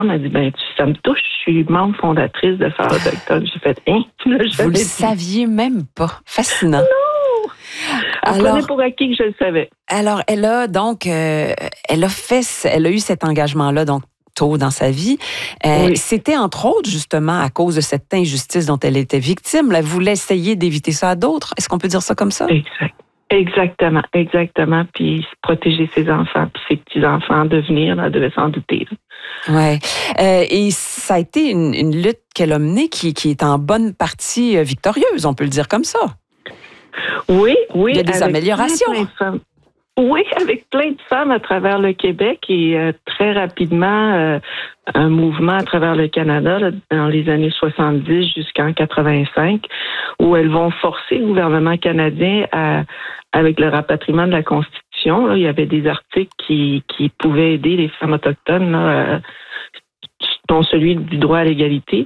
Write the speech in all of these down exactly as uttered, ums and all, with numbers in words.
m'a dit, ben, tu, ça me touche, je suis membre fondatrice de Femmes autochtones. J'ai fait, hein, tu l'as jamais Vous le dit. saviez même pas. Fascinant. Non! Elle Alors, prenait pour acquis que je le savais. Alors, elle a donc, euh, elle a fait, elle a eu cet engagement-là, donc, tôt dans sa vie. Euh, Oui. C'était, entre autres, justement, à cause de cette injustice dont elle était victime. Elle voulait essayer d'éviter ça à d'autres. Est-ce qu'on peut dire ça comme ça? Exact. Exactement, exactement. Puis protéger ses enfants, puis ses petits-enfants, devenir, là, devait s'en douter. Oui. Euh, et ça a été une, une lutte qu'elle a menée qui, qui est en bonne partie euh, victorieuse, on peut le dire comme ça. Oui, oui. Il y a des avec améliorations. Plein de femmes. Oui, avec plein de femmes à travers le Québec et euh, très rapidement euh, un mouvement à travers le Canada là, dans les années soixante-dix jusqu'en quatre-vingt-cinq où elles vont forcer le gouvernement canadien à, avec le rapatriement de la Constitution. Là, il y avait des articles qui, qui pouvaient aider les femmes autochtones, là, euh, dont celui du droit à l'égalité,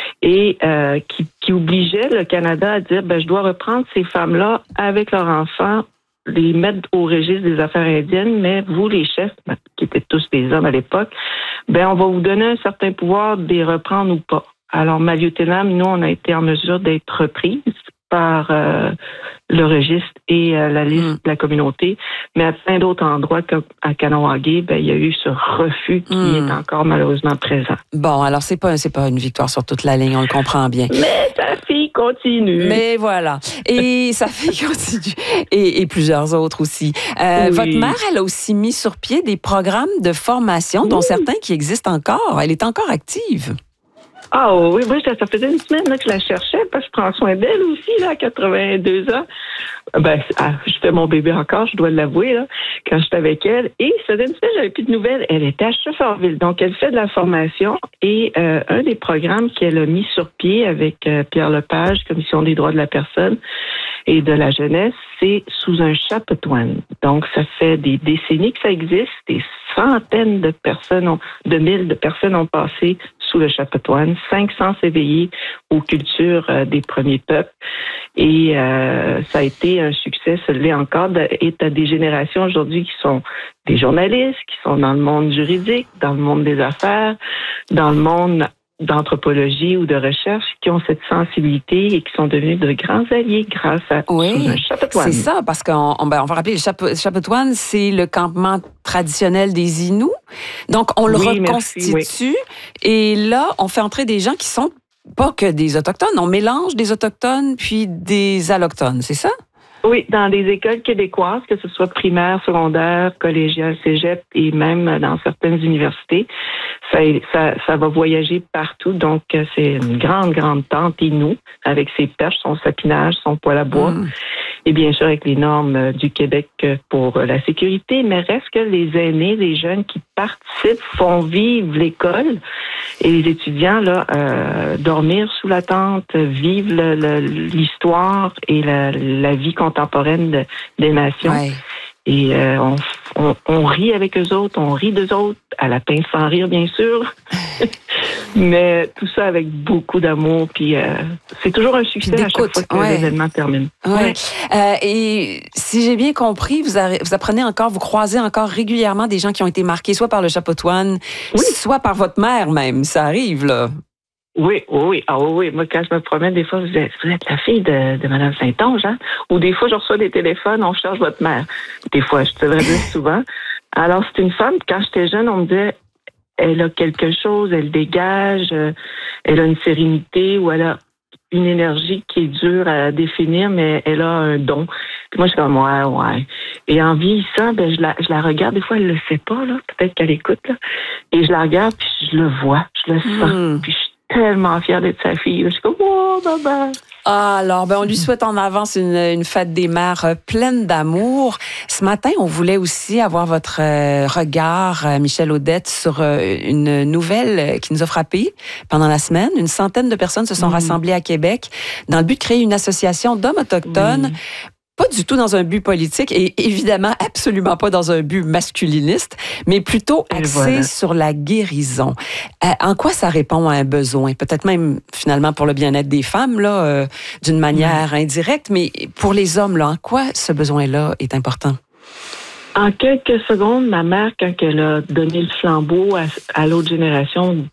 et euh, qui, qui obligeait le Canada à dire ben, je dois reprendre ces femmes-là avec leurs enfants, les mettre au registre des affaires indiennes, mais vous, les chefs, qui étaient tous des hommes à l'époque, ben on va vous donner un certain pouvoir de les reprendre ou pas. Alors, Maliotenam, nous, on a été en mesure d'être reprises par euh, le registre et euh, la liste mmh. de la communauté, mais à plein d'autres endroits comme à Kahnawake, ben il y a eu ce refus qui mmh. est encore malheureusement présent. Bon, alors c'est pas c'est pas une victoire sur toute la ligne, on le comprend bien. Mais sa fille continue. Mais voilà, et sa fille continue, et, et plusieurs autres aussi. Euh, oui. Votre mère, elle a aussi mis sur pied des programmes de formation, oui. dont certains qui existent encore. Elle est encore active. Ah oui, oui, ça, ça faisait une semaine là, que je la cherchais, parce que je prends soin d'elle aussi, là, à quatre-vingt-deux ans. Ben, ah, j'étais mon bébé encore, je dois l'avouer, là, quand j'étais avec elle. Et ça faisait une semaine, j'avais plus de nouvelles. Elle était à Shefferville, donc elle fait de la formation. Et euh, un des programmes qu'elle a mis sur pied avec euh, Pierre Lepage, Commission des droits de la personne et de la jeunesse, c'est sous un chapetoine. Donc, ça fait des décennies que ça existe, des centaines de personnes, ont, de mille de personnes ont passé sous le chapetoine, cinq cents s'éveiller aux cultures euh, des premiers peuples. Et euh, ça a été un succès, ça l'est encore, et tu as des générations aujourd'hui qui sont des journalistes, qui sont dans le monde juridique, dans le monde des affaires, dans le monde d'anthropologie ou de recherche, qui ont cette sensibilité et qui sont devenus de grands alliés grâce à oui, un chapetoine. C'est ça, parce qu'on on, ben, on va rappeler, le chape, chapetoine, c'est le campement traditionnel des Inuits. Donc, on le oui, reconstitue merci, oui. Et là, on fait entrer des gens qui sont pas que des Autochtones. On mélange des Autochtones puis des Allochtones, c'est ça? Oui, dans des écoles québécoises, que ce soit primaire, secondaire, collégial, cégep et même dans certaines universités, ça, ça, ça va voyager partout. Donc, c'est une grande, grande tente Inou avec ses perches, son sapinage, son poêle à bois. Mmh. Et bien sûr, avec les normes du Québec pour la sécurité, mais reste que les aînés, les jeunes qui participent, font vivre l'école et les étudiants, là, euh, dormir sous la tente, vivre le, le, l'histoire et la, la vie contemporaine de, des nations. Ouais. Et euh, on, on, on rit avec eux autres, on rit d'eux autres, à la pince sans rire, bien sûr. Mais tout ça avec beaucoup d'amour, puis euh, c'est toujours un succès à chaque fois que ouais. l'événement termine. Ouais. Ouais. Euh, et si j'ai bien compris, vous, a, vous apprenez encore, vous croisez encore régulièrement des gens qui ont été marqués soit par le chapetoine, oui. soit par votre mère même. Ça arrive, là. Oui, oui, ah oui, oui. Moi, quand je me promène, des fois, vous êtes, vous êtes la fille de, de Mme Saint-Onge, hein? Ou des fois, je reçois des téléphones, on cherche votre mère. Des fois, je te le dis souvent. Alors, c'est une femme, quand j'étais jeune, on me disait, elle a quelque chose, elle dégage, euh, elle a une sérénité ou elle a une énergie qui est dure à définir, mais elle a un don. Puis moi, je suis comme, ouais, ouais. Et en vieillissant, ben, je la, je la regarde. Des fois, elle le sait pas, là. Peut-être qu'elle écoute, là. Et je la regarde, puis je le vois, je le sens. Mm. Puis je suis tellement fière d'être sa fille. Je suis comme, oh, maman. Ah, alors, ben, on lui souhaite en avance une, une fête des mères pleine d'amour. Ce matin, on voulait aussi avoir votre euh, regard, euh, Michel Audette, sur euh, une nouvelle qui nous a frappé pendant la semaine. Une centaine de personnes se sont mmh. rassemblées à Québec dans le but de créer une association d'hommes autochtones. Mmh. Pas du tout dans un but politique et évidemment absolument pas dans un but masculiniste, mais plutôt axé voilà. sur la guérison. Euh, en quoi ça répond à un besoin? Peut-être même finalement pour le bien-être des femmes, là, euh, d'une manière mmh. indirecte, mais pour les hommes, là, en quoi ce besoin-là est important? En quelques secondes, ma mère, quand elle a donné le flambeau à, à l'autre génération